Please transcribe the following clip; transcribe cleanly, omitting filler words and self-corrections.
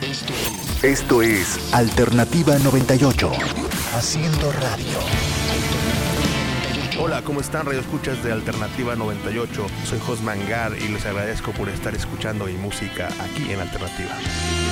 Esto es Alternativa 98. Haciendo radio. Hola, ¿cómo están, radioescuchas de Alternativa 98? Soy Josman Gar y les agradezco por estar escuchando mi música aquí en Alternativa.